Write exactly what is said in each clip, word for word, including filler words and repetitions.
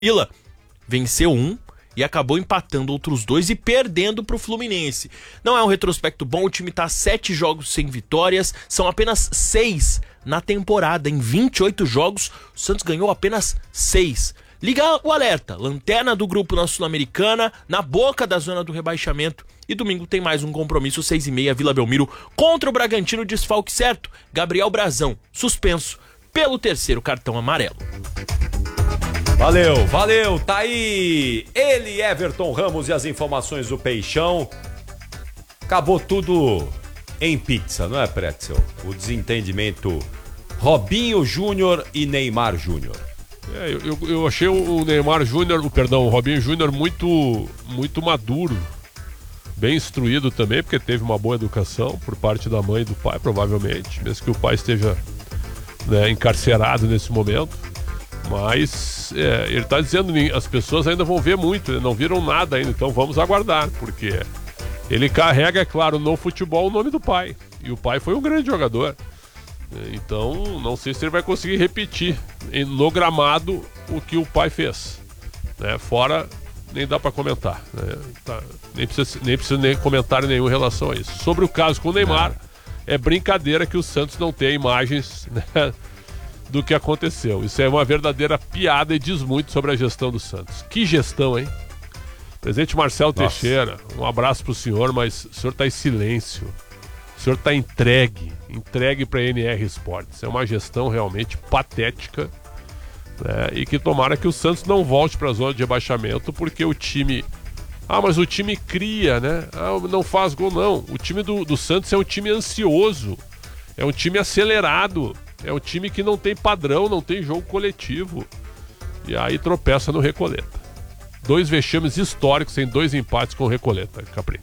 Vila venceu um e acabou empatando outros dois e perdendo para o Fluminense. Não é um retrospecto bom, o time está sete jogos sem vitórias, são apenas seis na temporada. Em vinte e oito jogos, o Santos ganhou apenas seis. Liga o alerta, lanterna do grupo na Sul-Americana, na boca da zona do rebaixamento. E domingo tem mais um compromisso, seis e meia, Vila Belmiro contra o Bragantino, desfalque certo. Gabriel Brazão, suspenso pelo terceiro cartão amarelo. Valeu, valeu, tá aí ele, Everton Ramos, e as informações do Peixão. Acabou tudo em pizza, não é, Pretzel? O desentendimento Robinho Júnior e Neymar Júnior. É, eu, eu achei o Neymar Júnior, o perdão, o Robinho Júnior muito, muito maduro, bem instruído também, porque teve uma boa educação por parte da mãe e do pai, provavelmente, mesmo que o pai esteja, né, encarcerado nesse momento. Mas é, ele está dizendo que as pessoas ainda vão ver muito, não viram nada ainda, então vamos aguardar, porque ele carrega, é claro, no futebol o nome do pai, e o pai foi um grande jogador. Então, não sei se ele vai conseguir repetir no gramado o que o pai fez, né? Fora, nem dá para comentar, né? Tá, nem precisa, nem precisa nem comentário nenhum em relação a isso. Sobre o caso com o Neymar, é brincadeira que o Santos não tenha imagens, né, do que aconteceu. Isso é uma verdadeira piada e diz muito sobre a gestão do Santos. Que gestão, hein? Presidente Marcelo Nossa. Teixeira, um abraço pro senhor, mas o senhor tá em silêncio. O senhor está entregue, entregue para a N R Sports. É uma gestão realmente patética, né? E que tomara que o Santos não volte para a zona de rebaixamento, porque o time... Ah, mas o time cria, né? Ah, não faz gol, não. O time do, do Santos é um time ansioso, é um time acelerado, é um time que não tem padrão, não tem jogo coletivo. E aí tropeça no Recoleta. Dois vexames históricos em dois empates com o Recoleta, Capri.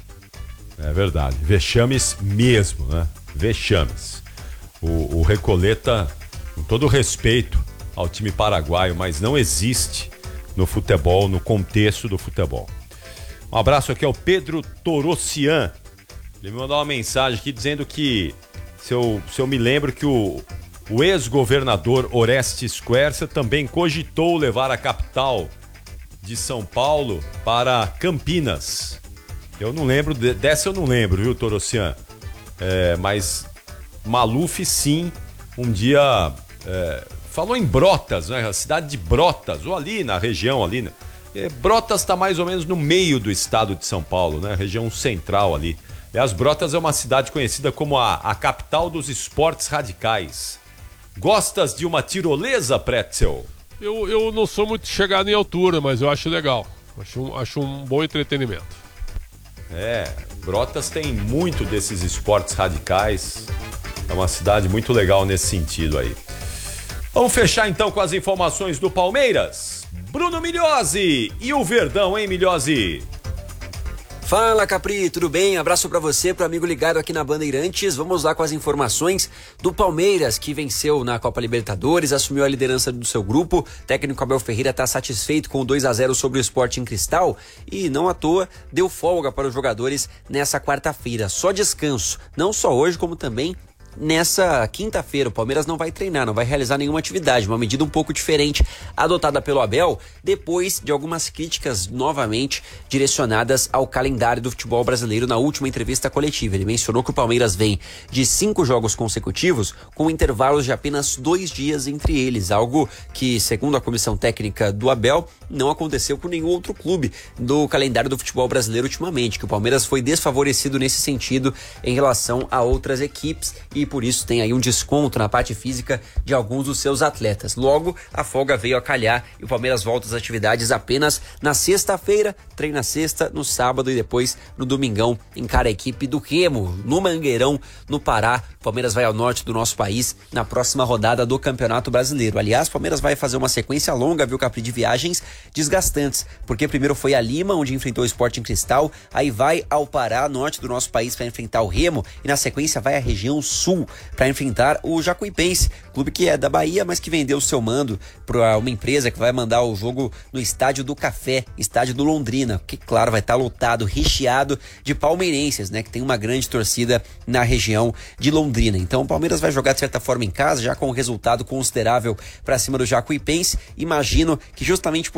É verdade, vexames mesmo, né? Vexames. O, o Recoleta, com todo respeito ao time paraguaio, mas não existe no futebol, no contexto do futebol. Um abraço aqui ao Pedro Torossian. Ele me mandou uma mensagem aqui dizendo que, se eu, se eu me lembro, que o, o ex-governador Orestes Quercia também cogitou levar a capital de São Paulo para Campinas. Eu não lembro, dessa eu não lembro, viu, Torossian? É, mas Maluf, sim, um dia é, falou em Brotas, né? A cidade de Brotas, ou ali na região, ali, né? É, Brotas está mais ou menos no meio do estado de São Paulo, né? Região central ali. E as Brotas é uma cidade conhecida como a, a capital dos esportes radicais. Gostas de uma tirolesa, Pretzel? Eu, eu não sou muito chegado em altura, mas eu acho legal. Acho um, acho um bom entretenimento. É, Brotas tem muito desses esportes radicais. É uma cidade muito legal nesse sentido aí. Vamos fechar então com as informações do Palmeiras. Bruno Migliozzi e o Verdão, hein, Migliozzi? Fala, Capri, tudo bem? Abraço pra você, pro amigo ligado aqui na Bandeirantes. Vamos lá com as informações do Palmeiras, que venceu na Copa Libertadores, assumiu a liderança do seu grupo. O técnico Abel Ferreira tá satisfeito com o dois a zero sobre o Sporting Cristal e, não à toa, deu folga para os jogadores nessa quarta-feira. Só descanso, não só hoje, como também nessa quinta-feira. O Palmeiras não vai treinar, não vai realizar nenhuma atividade, uma medida um pouco diferente adotada pelo Abel, depois de algumas críticas novamente direcionadas ao calendário do futebol brasileiro na última entrevista coletiva. Ele mencionou que o Palmeiras vem de cinco jogos consecutivos com intervalos de apenas dois dias entre eles, algo que, segundo a comissão técnica do Abel, não aconteceu com nenhum outro clube do calendário do futebol brasileiro ultimamente, que o Palmeiras foi desfavorecido nesse sentido em relação a outras equipes e por isso tem aí um desconto na parte física de alguns dos seus atletas. Logo, a folga veio a calhar e o Palmeiras volta às atividades apenas na sexta-feira, treina sexta, no sábado e depois no domingão encara a equipe do Remo, no Mangueirão, no Pará. O Palmeiras vai ao norte do nosso país na próxima rodada do Campeonato Brasileiro. Aliás, o Palmeiras vai fazer uma sequência longa, viu, Capri, de viagens desgastantes, porque primeiro foi a Lima, onde enfrentou o Sporting Cristal, aí vai ao Pará, norte do nosso país, para enfrentar o Remo, e na sequência vai à região sul Sul para enfrentar o Jacuipense, clube que é da Bahia, mas que vendeu o seu mando para uma empresa que vai mandar o jogo no Estádio do Café, estádio do Londrina, que claro vai estar lotado, recheado de palmeirenses, né, que tem uma grande torcida na região de Londrina. Então o Palmeiras vai jogar de certa forma em casa, já com um resultado considerável para cima do Jacuipense. Imagino que justamente por